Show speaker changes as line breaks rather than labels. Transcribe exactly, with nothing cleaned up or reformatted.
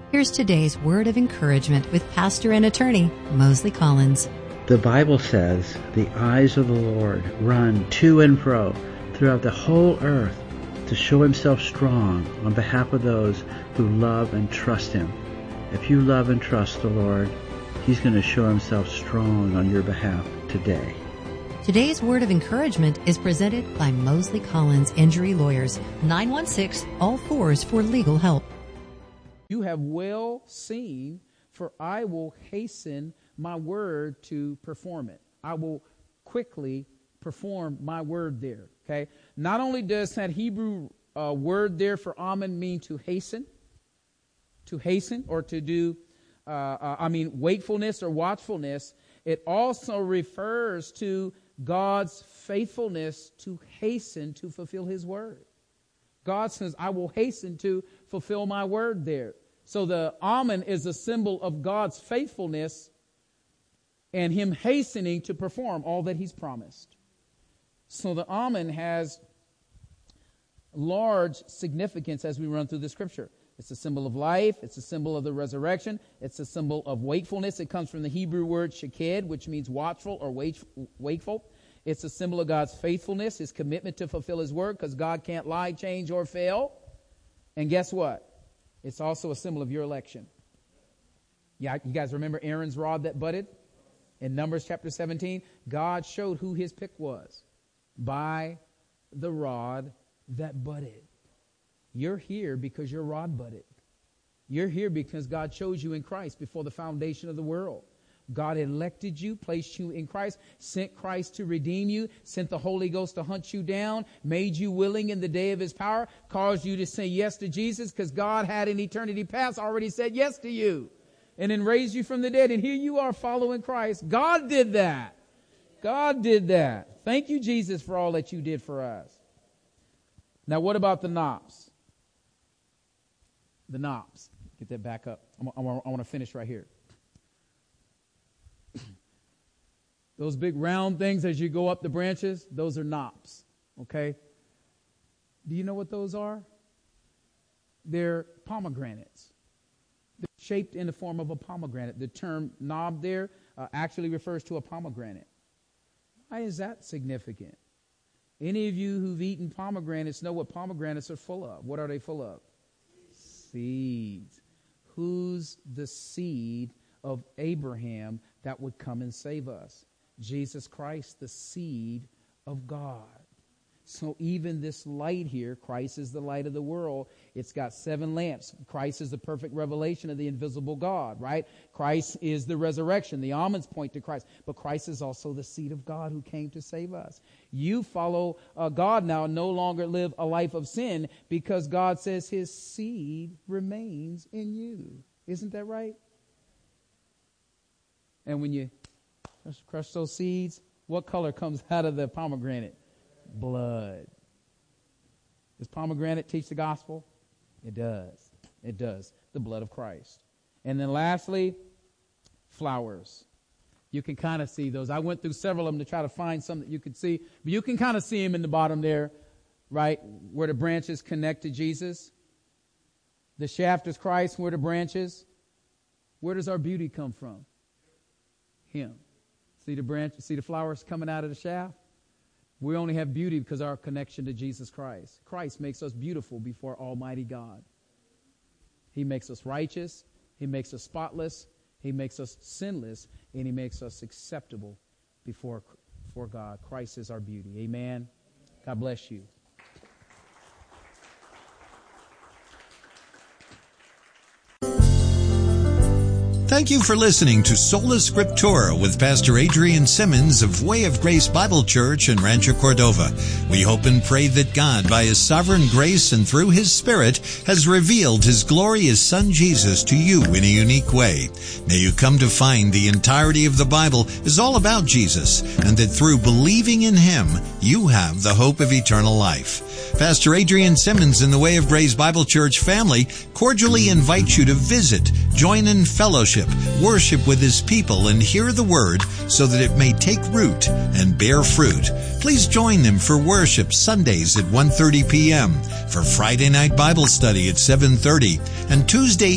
Here's today's word of encouragement with pastor and attorney Mosley Collins.
The Bible says, the eyes of the Lord run to and fro throughout the whole earth to show himself strong on behalf of those who love and trust him. If you love and trust the Lord, he's going to show himself strong on your behalf today.
Today's word of encouragement is presented by Mosley Collins Injury Lawyers, nine one six, all fours for legal help.
You have well seen, for I will hasten my word to perform it. I will quickly perform my word there, okay? Not only does that Hebrew uh, word there for amen mean to hasten, to hasten or to do, uh, uh, I mean, wakefulness or watchfulness, it also refers to God's faithfulness to hasten to fulfill his word. God says, I will hasten to fulfill my word there. So the amen is a symbol of God's faithfulness and him hastening to perform all that he's promised. So the amen has large significance as we run through the scripture. It's a symbol of life. It's a symbol of the resurrection. It's a symbol of wakefulness. It comes from the Hebrew word shaked, which means watchful or wakeful. It's a symbol of God's faithfulness, his commitment to fulfill his word, because God can't lie, change, or fail. And guess what? It's also a symbol of your election. Yeah, you guys remember Aaron's rod that budded? In Numbers chapter seventeen, God showed who his pick was by the rod that budded. You're here because your rod budded. You're here because God chose you in Christ before the foundation of the world. God elected you, placed you in Christ, sent Christ to redeem you, sent the Holy Ghost to hunt you down, made you willing in the day of his power, caused you to say yes to Jesus because God had in eternity past already said yes to you, and then raised you from the dead. And here you are following Christ. God did that. God did that. Thank you, Jesus, for all that you did for us. Now, what about the knobs? The knobs. Get that back up. I want to finish right here. Those big round things as you go up the branches, those are knobs, okay? Do you know what those are? They're pomegranates. They're shaped in the form of a pomegranate. The term knob there uh, actually refers to a pomegranate. Why is that significant? Any of you who've eaten pomegranates know what pomegranates are full of. What are they full of? Seeds. Who's the seed of Abraham that would come and save us? Jesus Christ, the seed of God. So even this light here, Christ is the light of the world. It's got seven lamps. Christ is the perfect revelation of the invisible God, right? Christ is the resurrection. The almonds point to Christ. But Christ is also the seed of God who came to save us. You follow uh, God now and no longer live a life of sin because God says his seed remains in you. Isn't that right? And when you crush those seeds, what color comes out of the pomegranate? Blood. Does pomegranate teach the gospel? It does. It does. The blood of Christ. And then lastly, flowers. You can kind of see those. I went through several of them to try to find some that you could see. But you can kind of see them in the bottom there, right, where the branches connect to Jesus. The shaft is Christ, where the branches. Where does our beauty come from? Him. See the branch, see the flowers coming out of the shaft? We only have beauty because of our connection to Jesus Christ. Christ makes us beautiful before Almighty God. He makes us righteous. He makes us spotless. He makes us sinless. And he makes us acceptable before, before God. Christ is our beauty. Amen. God bless you.
Thank you for listening to Sola Scriptura with Pastor Adrian Simmons of Way of Grace Bible Church in Rancho Cordova. We hope and pray that God, by his sovereign grace and through his Spirit, has revealed his glorious Son Jesus to you in a unique way. May you come to find the entirety of the Bible is all about Jesus, and that through believing in him, you have the hope of eternal life. Pastor Adrian Simmons and the Way of Grace Bible Church family cordially invite you to visit, join in fellowship, worship with his people, and hear the word so that it may take root and bear fruit. Please join them for worship Sundays at one thirty p.m., for Friday night Bible study at seven thirty, and Tuesday